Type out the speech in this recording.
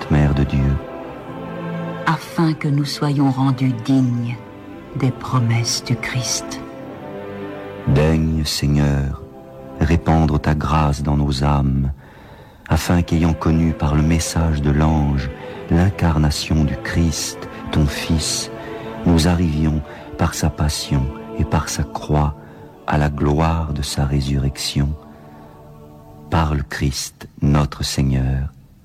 Sainte Mère de Dieu, afin que nous soyons rendus dignes des promesses du Christ. daigne, Seigneur, répandre ta grâce dans nos âmes, afin qu'ayant connu par le message de l'ange l'incarnation du Christ, ton Fils, nous arrivions par sa passion et par sa croix à la gloire de sa résurrection. Par le Christ, notre Seigneur.